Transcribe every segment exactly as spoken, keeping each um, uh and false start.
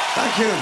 Thank you.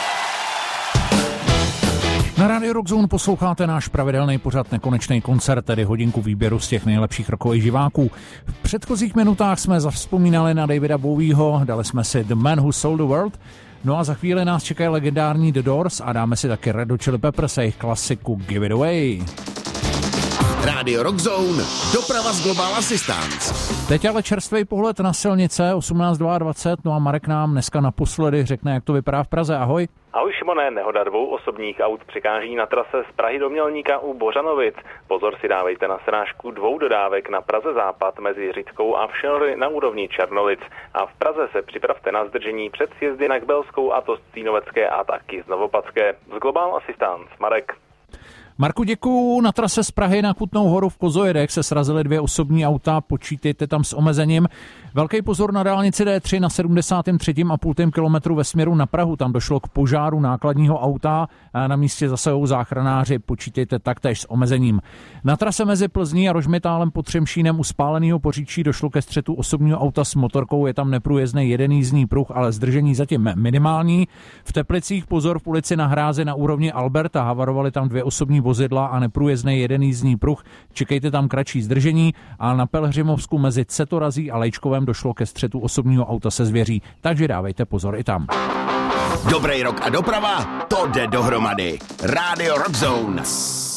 Na Radio Rock Zone posloucháte náš pravidelný pořad Nekonečný koncert, tedy hodinku výběru z těch nejlepších rockových živáků. V předchozích minutách jsme zavzpomínali na Davida Bowieho, dali jsme si The Man Who Sold the World, no a za chvíli nás čekají legendární The Doors a dáme si taky Red Hot Chili Peppers a jejich klasiku Give It Away. Radio Rock Zone, doprava z Global Assistance. Teď ale čerstvý pohled na silnice osmnáct dvacet dva, no a Marek nám dneska naposledy řekne, jak to vypadá v Praze. Ahoj. Ahoj Šimone, nehoda dvou osobních aut překáží na trase z Prahy do Mělníka u Bořanovic. Pozor si dávejte na srážku dvou dodávek na Praze Západ mezi Řickou a Všenory na úrovni Černovic. A v Praze se připravte na zdržení před sjezdy na Kbelskou a to z Cínovecké a taky z Novopatské. Z Global Assistance, Marek. Marku, děkuju. Na trase z Prahy na Kutnou Horu v Kozojedech se srazily dvě osobní auta, počítejte tam s omezením. Velký pozor na dálnici D tři na sedmdesátém třetím a půl kilometru ve směru na Prahu. Tam došlo k požáru nákladního auta a na místě zasahují záchranáři, počítejte taktéž s omezením. Na trase mezi Plzní a Rožmitálem pod Třemšínem u Spáleného Poříčí došlo ke střetu osobního auta s motorkou, je tam neprůjezdný jeden jízdní pruh, ale zdržení zatím minimální. V Teplicích pozor v ulici Na Hrázi na úrovni Alberta, havarovali tam dvě osobní vozidla a neprůjezdný jeden jízdní pruh, čekejte tam kratší zdržení, a na Pelhřimovsku mezi Cetorazí a Lejčkovem došlo ke střetu osobního auta se zvěří, takže dávejte pozor i tam. Dobrý rok a doprava, to jde dohromady. Radio Rock Zone.